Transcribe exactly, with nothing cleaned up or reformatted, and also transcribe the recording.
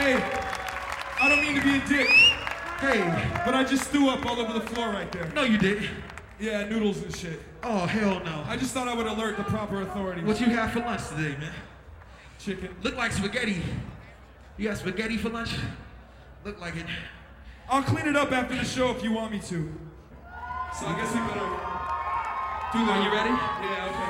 Hey, I don't mean to be a dick. Hey, but I just threw up all over the floor right there. No, you didn't. Yeah, noodles and shit. Oh, hell no. I just thought I would alert the proper authorities. What you have for lunch today, man? Chicken. Look like spaghetti. You got spaghetti for lunch? Look like it. I'll clean it up after the show if you want me to. So I guess we better do that. Are you ready? Yeah, okay.